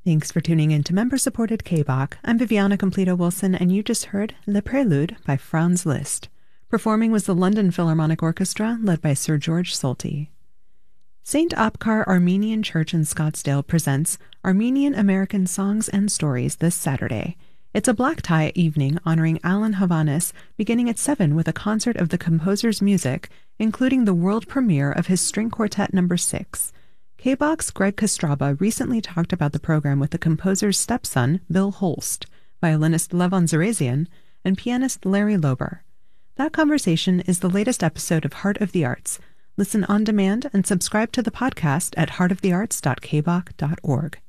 Thanks for tuning in to member-supported K-Bach. I'm Viviana Completo Wilson, and you just heard Le Prélude by Franz Liszt. Performing was the London Philharmonic Orchestra, led by Sir George Solti. St. Apkar Armenian Church in Scottsdale presents Armenian American Songs and Stories this Saturday. It's a black tie evening honoring Alan Havanis, beginning at 7 with a concert of the composer's music, including the world premiere of his String Quartet No. 6. K-Bach's Greg Kostraba recently talked about the program with the composer's stepson, Bill Holst, violinist Levon Zarazian, and pianist Larry Lober. That conversation is the latest episode of Heart of the Arts. Listen on demand and subscribe to the podcast at heartofthearts.kbach.org.